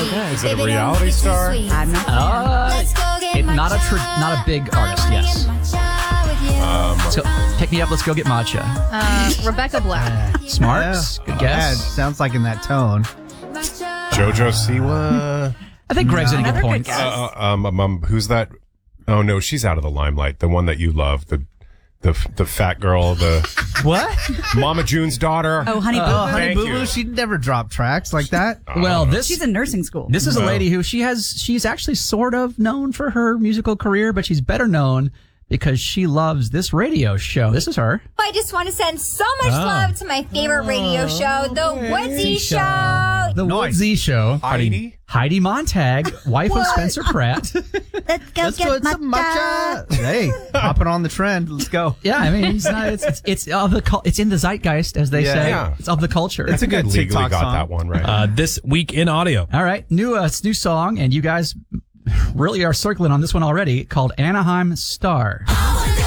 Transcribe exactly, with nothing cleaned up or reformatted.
so good. Is it a reality star? I'm not. Uh, it, not a tr- not a big artist. Yes. Um, So pick me up. Let's go get matcha. Uh, Rebecca Black. Smart. Yeah. Good Yeah, it guess. sounds like in that tone. JoJo Siwa. I think Greg's getting good Another good points. guess. Uh, um, um, um, who's that? Oh no, she's out of the limelight. The one that you love, the the the fat girl, the What? Mama June's daughter. Oh, Honey Boo Boo. Oh, Honey Thank Boo you. Boo, she'd never drop tracks like that. Well, this She's in nursing school. This is a No. lady who she has, she's actually sort of known for her musical career, but she's better known because she loves this radio show. This is her. I just want to send so much love to my favorite radio show, The Woodsy Show. The Nice. Woodsy Show. Heidi. Heidi Montag, wife of Spencer Pratt. Let's go Let's get put some matcha. Hey, hopping on the trend. Let's go. Yeah, I mean, it's not, it's, it's, it's of the, cul- it's in the zeitgeist, as they Yeah. say. Yeah. It's of the culture. It's a good I legally TikTok got song. that one right. Uh, this week in audio. All right, new, uh, new song, and you guys really are circling on this one already, called Anaheim Star.